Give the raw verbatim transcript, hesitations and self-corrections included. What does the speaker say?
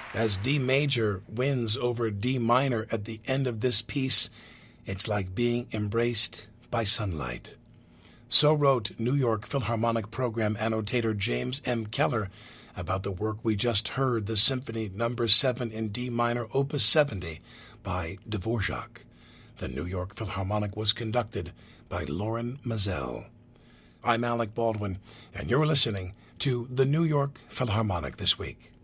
As D major wins over D minor at the end of this piece, it's like being embraced by sunlight. So wrote New York Philharmonic Program annotator James M. Keller about the work we just heard, the Symphony Number seven in D minor, Opus seventy, by Dvorak. The New York Philharmonic was conducted by Loren Maazel. I'm Alec Baldwin, and you're listening to the New York Philharmonic This Week.